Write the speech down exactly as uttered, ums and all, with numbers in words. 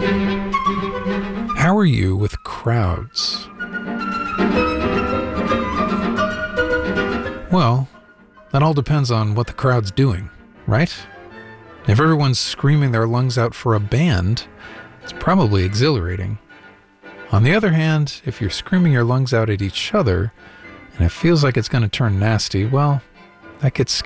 How are you with crowds? Well, that all depends on what the crowd's doing, right? If everyone's screaming their lungs out for a band, it's probably exhilarating. On the other hand, if you're screaming your lungs out at each other, and it feels like it's going to turn nasty, well, that gets scary.